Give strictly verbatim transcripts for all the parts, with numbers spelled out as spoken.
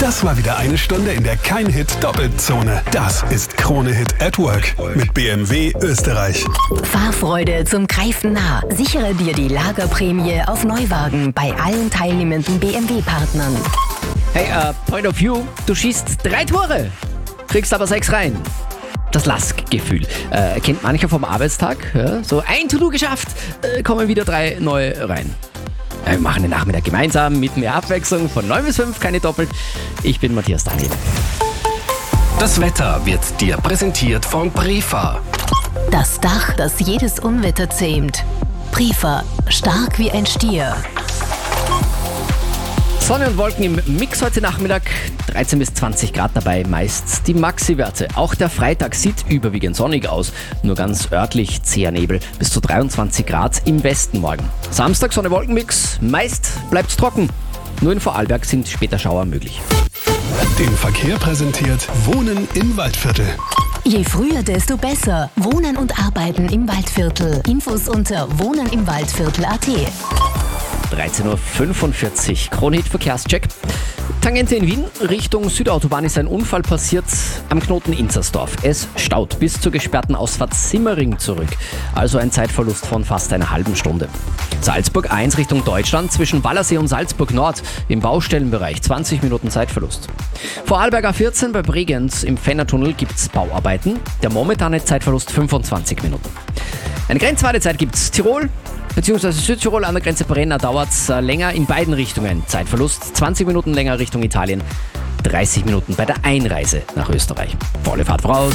Das war wieder eine Stunde, in der kein Hit doppelt Zone. Das ist Krone Hit at Work mit B M W Österreich. Fahrfreude zum Greifen nah. Sichere dir die Lagerprämie auf Neuwagen bei allen teilnehmenden B M W-Partnern. Hey, uh, Point of View, du schießt drei Tore, kriegst aber sechs rein. Das Lask-Gefühl. Äh, kennt mancher vom Arbeitstag. Ja? So, ein To-Do geschafft, äh, kommen wieder drei neue rein. Ja, wir machen den Nachmittag gemeinsam mit mehr Abwechslung von neun bis fünf, keine doppelt. Ich bin Matthias Daniel. Das Wetter wird dir präsentiert von Prefa. Das Dach, das jedes Unwetter zähmt. Prefa, stark wie ein Stier. Sonne und Wolken im Mix heute Nachmittag, dreizehn bis zwanzig Grad dabei, meist die Maxi-Werte. Auch der Freitag sieht überwiegend sonnig aus, nur ganz örtlich zäher Nebel, bis zu dreiundzwanzig Grad im Westen morgen. Samstag Sonne-Wolken-Mix, meist bleibt's trocken, nur in Vorarlberg sind später Schauer möglich. Den Verkehr präsentiert Wohnen im Waldviertel. Je früher, desto besser. Wohnen und Arbeiten im Waldviertel. Infos unter wohnenimwaldviertel punkt at. dreizehn Uhr fünfundvierzig, Krone Hit Verkehrscheck. Tangente in Wien, Richtung Südautobahn ist ein Unfall passiert am Knoten Inzersdorf. Es staut bis zur gesperrten Ausfahrt Simmering zurück, also ein Zeitverlust von fast einer halben Stunde. Salzburg eins Richtung Deutschland, zwischen Wallersee und Salzburg Nord im Baustellenbereich, zwanzig Minuten Zeitverlust. Vorarlberg A vierzehn bei Bregenz im Fennertunnel gibt's Bauarbeiten, der momentane Zeitverlust fünfundzwanzig Minuten. Eine Grenzwartezeit gibt's Tirol, beziehungsweise Südtirol an der Grenze Brenner dauert es äh, länger in beiden Richtungen. Zeitverlust zwanzig Minuten länger Richtung Italien, dreißig Minuten bei der Einreise nach Österreich. Volle Fahrt voraus.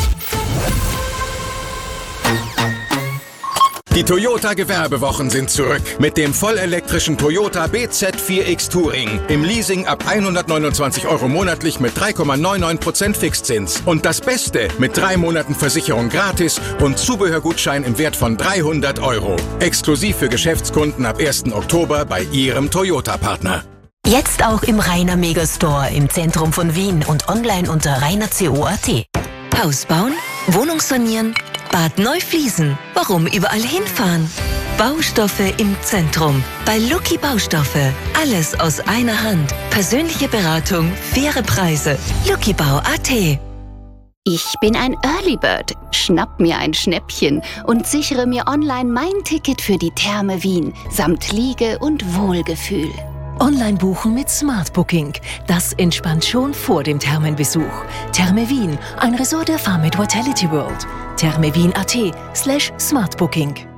Die Toyota-Gewerbewochen sind zurück mit dem vollelektrischen Toyota B Z vier X Touring. Im Leasing ab hundertneunundzwanzig Euro monatlich mit drei Komma neunundneunzig Prozent Fixzins. Und das Beste, mit drei Monaten Versicherung gratis und Zubehörgutschein im Wert von dreihundert Euro. Exklusiv für Geschäftskunden ab ersten Oktober bei Ihrem Toyota-Partner. Jetzt auch im Rainer Megastore im Zentrum von Wien und online unter rainer punkt co punkt at. Haus bauen, Wohnung sanieren, Bad neu fließen. Warum überall hinfahren? Baustoffe im Zentrum. Bei Lucky Baustoffe. Alles aus einer Hand. Persönliche Beratung, faire Preise. luckybau punkt at. Ich bin ein Early Bird. Schnapp mir ein Schnäppchen und sichere mir online mein Ticket für die Therme Wien samt Liege und Wohlgefühl. Online buchen mit Smart Booking. Das entspannt schon vor dem Thermenbesuch. Therme Wien, ein Resort der Farmit Vitality World. thermewien punkt at slash smartbooking.